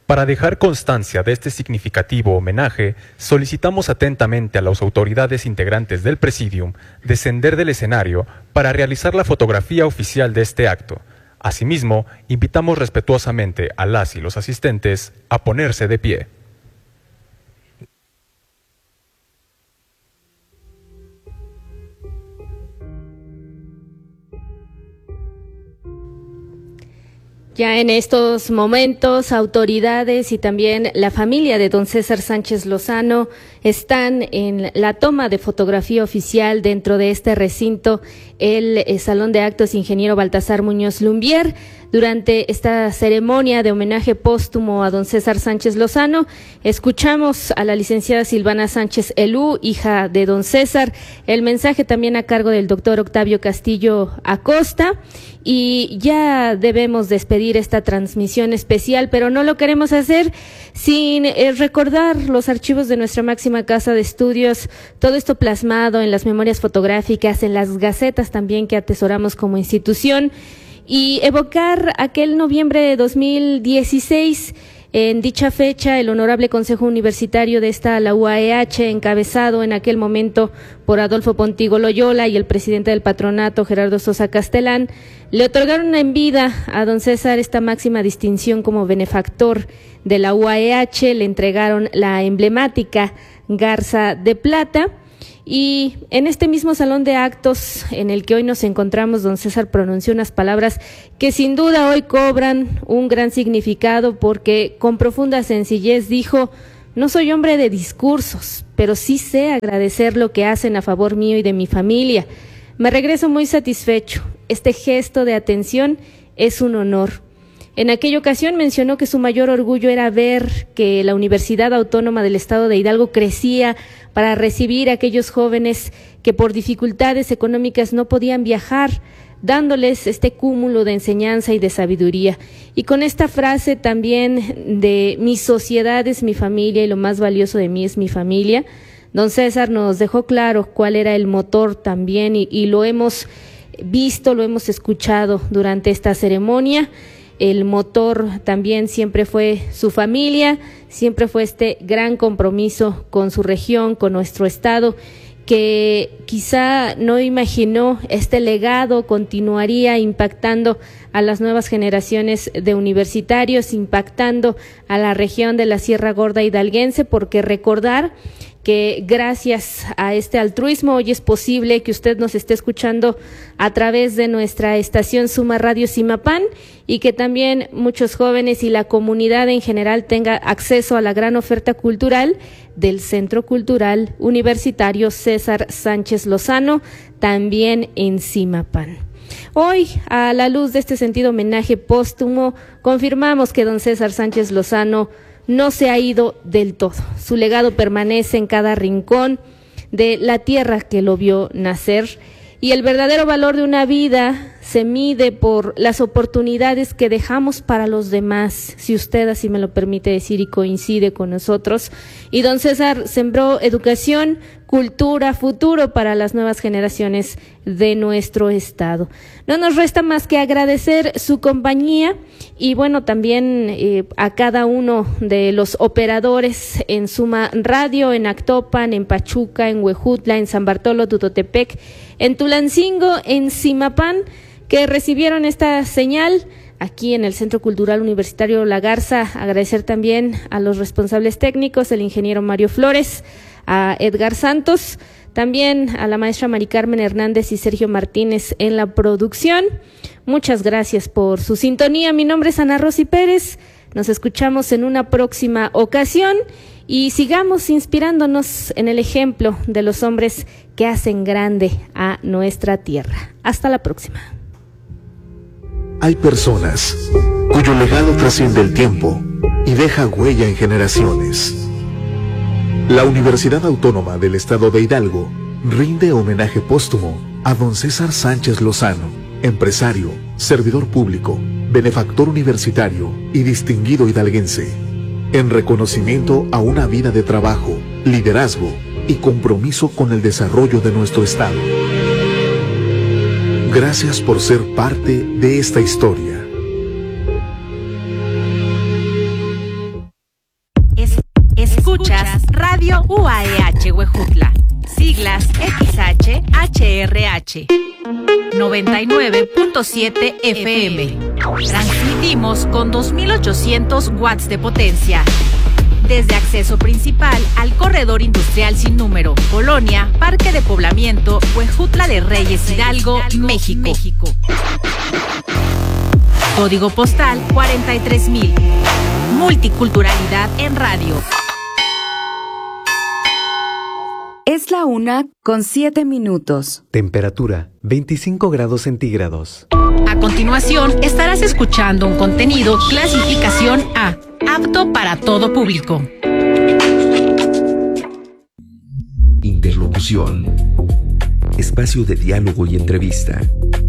Para dejar constancia de este significativo homenaje, solicitamos atentamente a las autoridades integrantes del Presidium descender del escenario para realizar la fotografía oficial de este acto. Asimismo, invitamos respetuosamente a las y los asistentes a ponerse de pie. Ya en estos momentos, autoridades y también la familia de don César Sánchez Lozano están en la toma de fotografía oficial dentro de este recinto, el Salón de Actos Ingeniero Baltasar Muñoz Lumbier. Durante esta ceremonia de homenaje póstumo a don César Sánchez Lozano, escuchamos a la licenciada Silvana Sánchez Elú, hija de don César, el mensaje también a cargo del doctor Octavio Castillo Acosta, y ya debemos despedir esta transmisión especial, pero no lo queremos hacer sin recordar los archivos de nuestra máxima casa de estudios, todo esto plasmado en las memorias fotográficas, en las gacetas también que atesoramos como institución, y evocar aquel noviembre de 2016. En dicha fecha, el Honorable Consejo Universitario de la UAEH, encabezado en aquel momento por Adolfo Pontigo Loyola y el presidente del patronato, Gerardo Sosa Castellán, le otorgaron en vida a don César esta máxima distinción como benefactor de la UAEH, le entregaron la emblemática Garza de Plata. Y en este mismo salón de actos en el que hoy nos encontramos, don César pronunció unas palabras que sin duda hoy cobran un gran significado, porque con profunda sencillez dijo: no soy hombre de discursos, pero sí sé agradecer lo que hacen a favor mío y de mi familia. Me regreso muy satisfecho. Este gesto de atención es un honor. En aquella ocasión mencionó que su mayor orgullo era ver que la Universidad Autónoma del Estado de Hidalgo crecía para recibir a aquellos jóvenes que por dificultades económicas no podían viajar, dándoles este cúmulo de enseñanza y de sabiduría. Y con esta frase también de mi sociedad es mi familia y lo más valioso de mí es mi familia, don César nos dejó claro cuál era el motor también, y lo hemos visto, lo hemos escuchado durante esta ceremonia. El motor también siempre fue su familia, siempre fue este gran compromiso con su región, con nuestro estado, que quizá no imaginó este legado continuaría impactando a las nuevas generaciones de universitarios, impactando a la región de la Sierra Gorda hidalguense, porque recordar que gracias a este altruismo hoy es posible que usted nos esté escuchando a través de nuestra estación Suma Radio Simapán, y que también muchos jóvenes y la comunidad en general tenga acceso a la gran oferta cultural del Centro Cultural Universitario César Sánchez Lozano, también en Simapán. Hoy, a la luz de este sentido homenaje póstumo, confirmamos que don César Sánchez Lozano no se ha ido del todo. Su legado permanece en cada rincón de la tierra que lo vio nacer, y el verdadero valor de una vida se mide por las oportunidades que dejamos para los demás, si usted así me lo permite decir y coincide con nosotros. Y don César sembró educación, cultura, futuro para las nuevas generaciones de nuestro estado. No nos resta más que agradecer su compañía, y bueno, también a cada uno de los operadores en Suma Radio, en Actopan, en Pachuca, en Huejutla, en San Bartolo, Tutotepec, en Tulancingo, en Simapán, que recibieron esta señal aquí en el Centro Cultural Universitario La Garza. Agradecer también a los responsables técnicos, el ingeniero Mario Flores, a Edgar Santos, también a la maestra Mari Carmen Hernández y Sergio Martínez en la producción. Muchas gracias por su sintonía. Mi nombre es Ana Rosy Pérez. Nos escuchamos en una próxima ocasión y sigamos inspirándonos en el ejemplo de los hombres que hacen grande a nuestra tierra. Hasta la próxima. Hay personas cuyo legado trasciende el tiempo y deja huella en generaciones. La Universidad Autónoma del Estado de Hidalgo rinde homenaje póstumo a don César Sánchez Lozano, empresario, servidor público, benefactor universitario y distinguido hidalguense, en reconocimiento a una vida de trabajo, liderazgo y compromiso con el desarrollo de nuestro estado. Gracias por ser parte de esta historia. frecuencias XH, HRH. 99.7 FM. Transmitimos con 2.800 watts de potencia. Desde acceso principal al corredor industrial sin número, Colonia, Parque de Poblamiento, Huejutla de Reyes, Hidalgo, México. Código postal 43,000. Multiculturalidad en radio. Es la 1:07. Temperatura 25 grados centígrados. A continuación, estarás escuchando un contenido clasificación A, apto para todo público. Interlocución. Espacio de diálogo y entrevista.